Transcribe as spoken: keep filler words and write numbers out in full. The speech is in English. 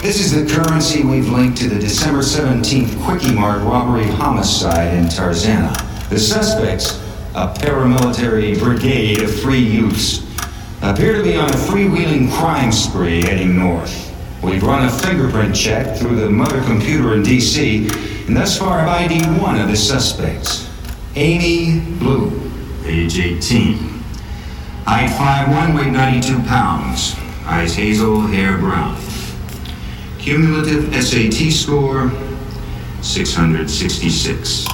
This is the currency we've linked to the December seventeenth Quickie Mart robbery homicide in Tarzana. The suspects, a paramilitary brigade of free youths, appear to be on a freewheeling crime spree heading north. We've run a fingerprint check through the mother computer in D C, and thus far have I D'd one of the suspects. Amy Blue, age eighteen. Height five one, weight ninety-two pounds. Eyes hazel, hair brown. Cumulative S A T score, six hundred sixty-six.